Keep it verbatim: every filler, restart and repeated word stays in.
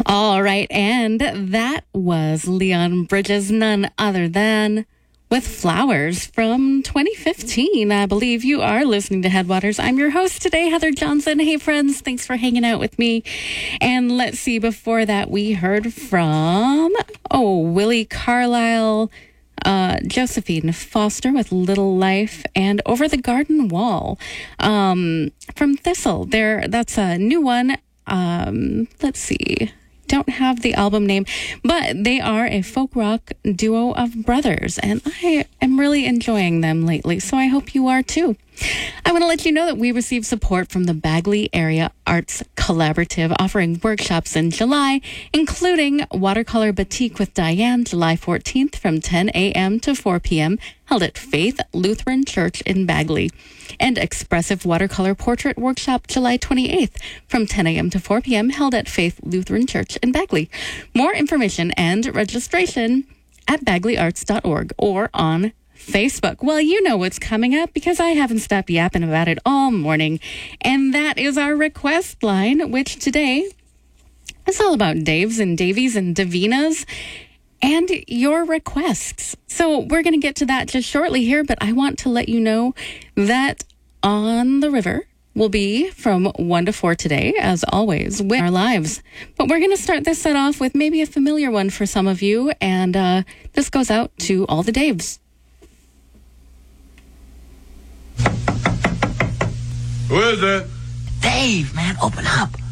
All right, and that was Leon Bridges, none other than with Flowers from twenty fifteen. I believe you are listening to Headwaters. I'm your host today, Heather Johnson. Hey, friends, thanks for hanging out with me. And let's see, before that, we heard from, oh, Willie Carlisle, uh, Josephine Foster with Little Life, and Over the Garden Wall um, from Thistle. There, that's a new one. Um, let's see. Don't have the album name, but they are a folk rock duo of brothers, and I am really enjoying them lately, so I hope you are too. I want to let you know that we receive support from the Bagley Area Arts Collaborative, offering workshops in July, including Watercolor Batik with Diane, July fourteenth from ten a.m. to four p.m., held at Faith Lutheran Church in Bagley, and Expressive Watercolor Portrait Workshop, July twenty-eighth from ten a.m. to four p.m., held at Faith Lutheran Church in Bagley. More information and registration at bagley arts dot org or on Facebook. Well, you know what's coming up because I haven't stopped yapping about it all morning. And that is our request line, which today is all about Daves and Davies and Davinas and your requests. So we're going to get to that just shortly here, but I want to let you know that On the River will be from one to four today, as always, with our lives. But we're going to start this set off with maybe a familiar one for some of you, and uh, this goes out to all the Daves. Who is it? Dave, man, open up.